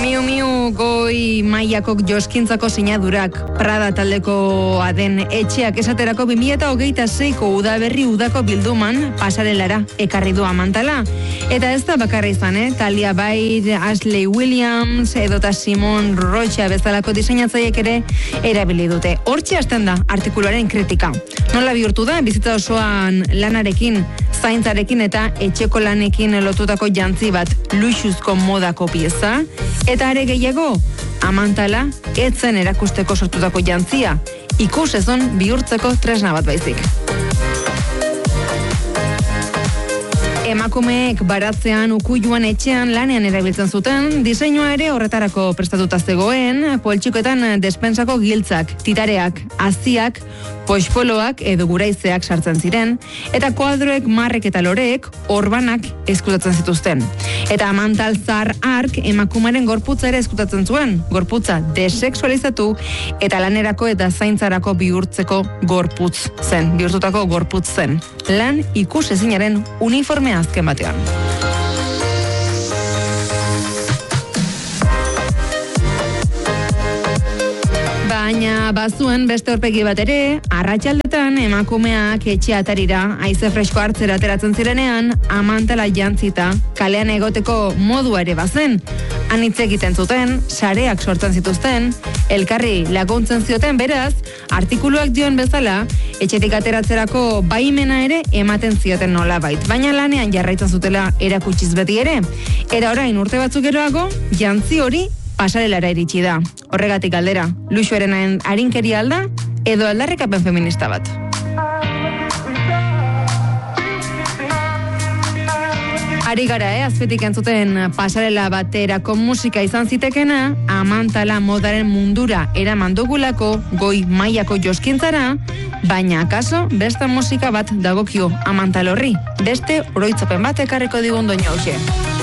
Miu goi mailako joskintzako sinadurak Prada taldekoa den etxeak esaterako 2026ko udaberri udako bilduman pasarelara ekarri du Amantala. Eta ez da bakarra izan, Talia Bair, Ashley Williams, edota Simon Rocha bezalako diseinatzaileek ere erabili dute. Hortxe hasten da artikuluaren kritika. Nola bihurtu da bizitza osoan lanarekin, zaintzarekin eta etxeko lanekin lotutako jantzi bat luxuzko modako pieza? Eta are gehiago, Amantala etzen erakusteko sortutako jantzia, ikus ezon bihurtzeko tresna bat baizik. Emakumeek baratzean, ukuiluan, etxean, lanean erabiltzen zuten, diseinua ere horretarako prestatuta zegoen, poltsikoetan despensako giltzak, titareak, aziak, poxpoloak edo guraizeak sartzen ziren, eta kuadroek, marrek eta loreek orbanak eskutatzen zituzten. Eta Amantal zar ark emakumaren gorputza ere eskutatzen zuen, gorputza desexualizatu eta lanerako eta zaintzarako bihurtzeko gorputz zen, bihurtutako gorputz zen. Lan ikus ezinaren uniforme azken batean. Baina bazuen beste aurpegi bat ere, arratsaldetan emakumeak etxe atarira haize fresko hartzera ateratzen zirenean, Amantala jantzita kalean egoteko modua ere bazen. Han hitz egiten zuten, sareak sortzen zituzten, elkarri laguntzen zioten beraz, artikuluak dioen bezala, etxetik ateratzerako baimena ere ematen zioten nolabait. Baina lanean jarraitzen zutela erakutsiz beti ere. Eta orain urte batzuk geroago, jantzi hori pasarelara iritsi da. Horregatik galdera, luxuaren arinkeria alda edo aldarrikapen feminista bat? Ari gara, azpetik entzuten pasarela baterako musika izan zitekena, Amantala modaren mundura eraman dugulako goi mailako joskintzara, baina akaso beste musika bat dagokio Amantal horri, beste oroitzapen bat ekarriko digun doina hauxe.